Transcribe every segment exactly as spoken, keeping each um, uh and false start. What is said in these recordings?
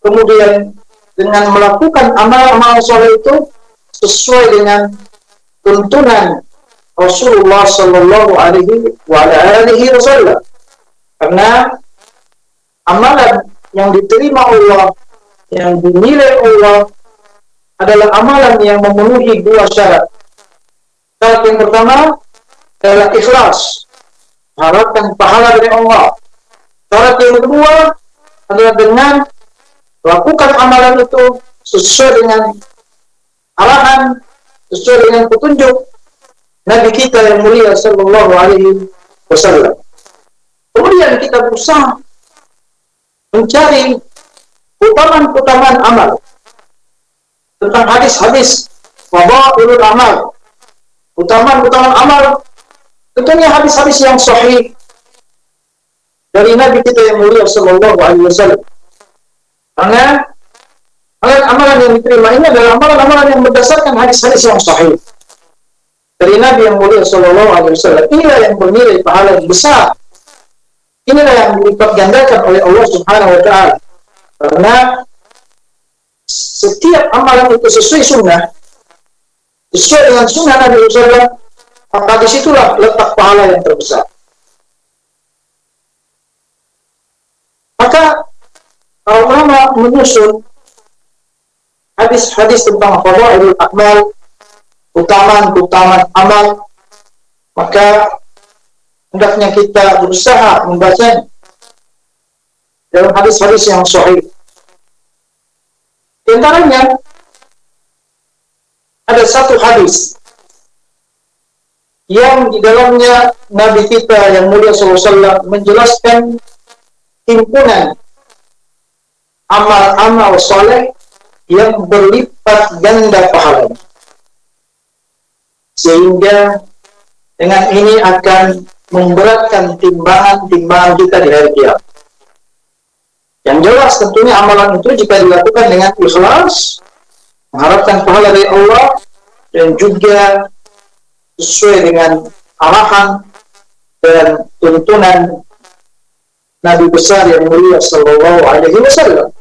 kemudian dengan melakukan amal-amal soleh itu sesuai dengan tuntunan Rasulullah Sallallahu Alaihi Wasallam. Karena amalan yang diterima Allah, yang dinilai Allah adalah amalan yang memenuhi dua syarat. Syarat yang pertama adalah ikhlas, harapkan pahala dari Allah. Syarat yang kedua adalah dengan lakukan amalan itu sesuai dengan arahan, sesuai dengan petunjuk Nabi kita yang mulia Sallallahu Alaihi Wasallam. Kemudian kita berusaha mencari utaman-utaman amal tentang hadis-hadis fadailul amal, utaman-utaman amal, tentunya hadis-hadis yang sahih dari Nabi kita yang mulia Sallallahu Alaihi Wasallam. Karena amalan-amalan yang diterima ini adalah amalan-amalan yang berdasarkan hadis-hadis yang sahih dari Nabi yang mulia Sallallahu Alaihi Wasallam. Inilah yang bernilai pahala yang besar. Inilah yang dilipat gandakan oleh Allah Subhanahu Wa Taala. Karena setiap amalan itu sesuai sunnah, sesuai dengan sunnah Nabi Sallallahu Alaihi Wasallam, maka disitulah letak pahala yang terbesar. Maka para ulama menyusun hadis-hadis tentang fadailul a'mal, utaman-utaman amal, maka hendaknya kita berusaha membacanya dalam hadis-hadis yang sahih. Di antaranya ada satu hadis yang di dalamnya Nabi kita yang mulia Sallallahu Alaihi Wasallam menjelaskan himpunan amal-amal soleh yang berlipat ganda pahalanya, sehingga dengan ini akan memberatkan timbangan-timbangan kita di hari kiamat. Yang jelas tentunya amalan itu jika dilakukan dengan ikhlas, mengharapkan pahala dari Allah, dan juga sesuai dengan arahan dan tuntunan Nabi besar yang mulia Sallallahu Alaihi Wasallam.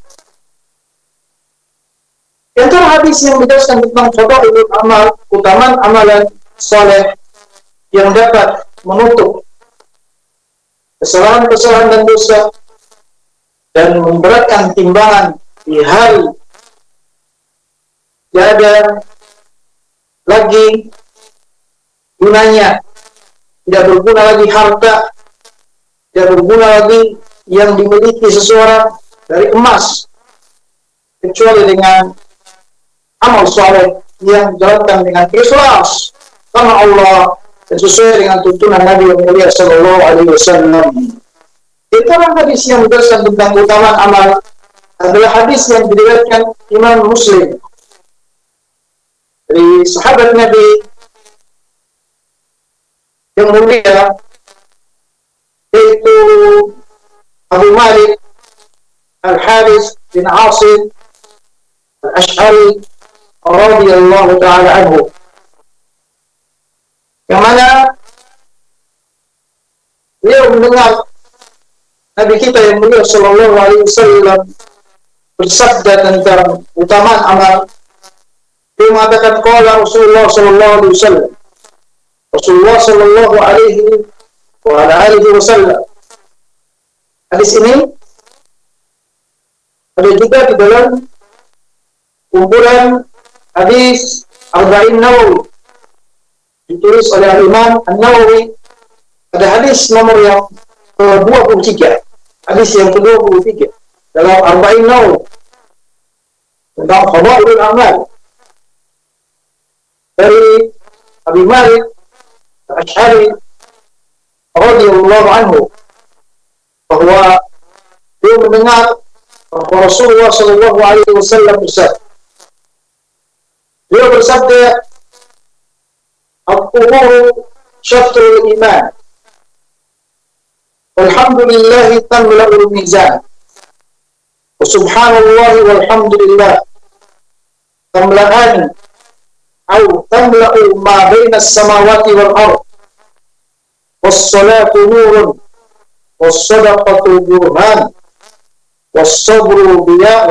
Di antara hadis yang menjelaskan tentang fadailul amal, utaman amalan soleh yang dapat menutup kesalahan-kesalahan dan dosa dan memberatkan timbangan di hari tidak ada lagi gunanya, tidak berguna lagi harta, tidak berguna lagi yang dimiliki seseorang dari emas, kecuali dengan amal soleh yang dijalankan dengan ikhlas karena Allah dan sesuai dengan tuntunan Nabi yang mulia Sallallahu Alaihi Wasallam. Itu hadis yang menjelaskan tentang keutamaan amal adalah hadis yang diriwayatkan Imam Muslim dari sahabat Nabi yang mulia, yaitu Abu Malik Al-Harith bin Asim Al-Ash'ari radhiyallahu ta'ala anhu, yang mana beliau mendengar Nabi kita yang mulia Sallallahu Alaihi Wasallam bersabda tentang utamaan amal. Dia mengatakan qala Rasulullah Sallallahu Alaihi Wasallam, Rasulullah Sallallahu Alaihi wa ala alihi Wasallam. Hadis ini ada juga di dalam kumpulan hadis Arba'in Nawawi ditulis oleh Imam An-Nawawi. Ada hadis nomor yang ke dua puluh tiga, hadis yang ke dua puluh tiga dalam Arba'in Nawawi tentang fadailul amal dari Abu Malik Al-Ash'ari radhiyallahu anhu, bahwa dia mendengar bahwa Rasulullah Sallallahu Alaihi Wasallam bersabda, dia bersabda, "Al-Tuhuru syatrul iman, walhamdulillahi tamla'ul mizan, wa subhanallahi walhamdulillah tamla'ani, atau tamla'u ma baina as-samawati wal ard, was-salatu nurun, was-sadaqatu burhan, was-sabru diya."